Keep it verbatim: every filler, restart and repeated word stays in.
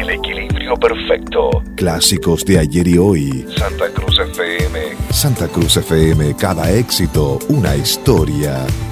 El equilibrio perfecto. Clásicos de ayer y hoy. Santa Cruz F M. Santa Cruz F M, cada éxito, una historia.